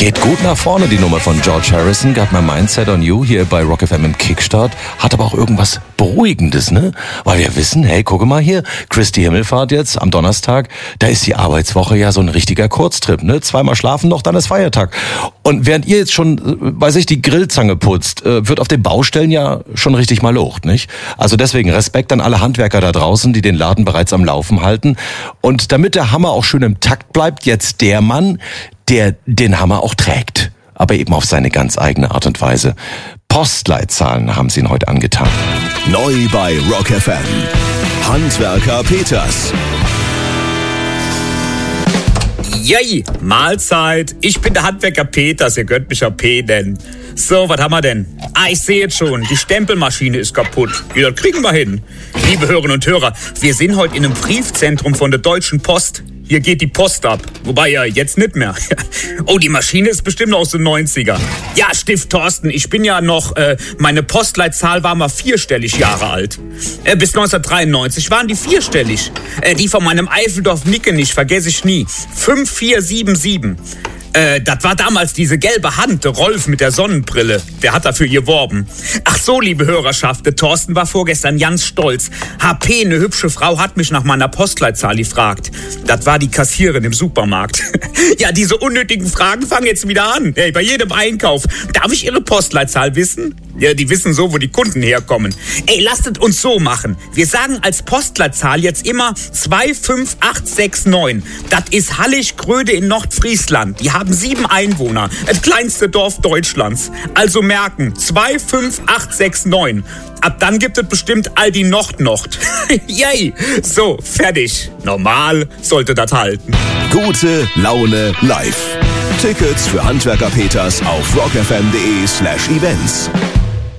Geht gut nach vorne, die Nummer von George Harrison. Got My Mindset on You hier bei Rock FM im Kickstart. Hat aber auch irgendwas Beruhigendes, ne? Weil wir wissen, hey, gucke mal hier, Christi Himmelfahrt jetzt am Donnerstag, da ist die Arbeitswoche ja so ein richtiger Kurztrip, ne? 2-mal schlafen noch, dann ist Feiertag. Und während ihr jetzt schon, weiß ich, die Grillzange putzt, wird auf den Baustellen ja schon richtig mal locht, nicht? Also deswegen Respekt an alle Handwerker da draußen, die den Laden bereits am Laufen halten. Und damit der Hammer auch schön im Takt bleibt, jetzt der Mann, der den Hammer auch trägt, aber eben auf seine ganz eigene Art und Weise. Postleitzahlen haben sie ihn heute angetan. Neu bei Rock FM. Handwerker Peters. Yay, Mahlzeit. Ich bin der Handwerker Peters, ihr könnt mich ja P nennen. So, was haben wir denn? Ich sehe jetzt schon, die Stempelmaschine ist kaputt. Ja, das kriegen wir hin. Liebe Hörerinnen und Hörer, wir sind heute in einem Briefzentrum von der Deutschen Post. Hier geht die Post ab. Wobei ja jetzt nicht mehr. Oh, die Maschine ist bestimmt aus den 90er. Ja, Stift Thorsten, ich bin ja noch, meine Postleitzahl war mal 4-stellig Jahre alt. Bis 1993 waren die 4-stellig. Die von meinem Eifeldorf-Nickenich vergesse ich nie. 5477. Das war damals diese gelbe Hand, der Rolf mit der Sonnenbrille. Der hat dafür geworben. Ach so, liebe Hörerschaft, der Thorsten war vorgestern ganz stolz. HP, eine hübsche Frau, hat mich nach meiner Postleitzahl gefragt. Das war die Kassiererin im Supermarkt. Ja, diese unnötigen Fragen fangen jetzt wieder an. Hey, bei jedem Einkauf. Darf ich Ihre Postleitzahl wissen? Ja, die wissen so, wo die Kunden herkommen. Ey, lasst es uns so machen. Wir sagen als Postleitzahl jetzt immer 25869. Das ist Hallig-Gröde in Nordfriesland. Die haben 7 Einwohner. Das kleinste Dorf Deutschlands. Also merken, 25869. Ab dann gibt es bestimmt Aldi Nord. Yay! So, fertig. Normal sollte das halten. Gute Laune live. Tickets für Handwerker Peters auf rockfm.de/events.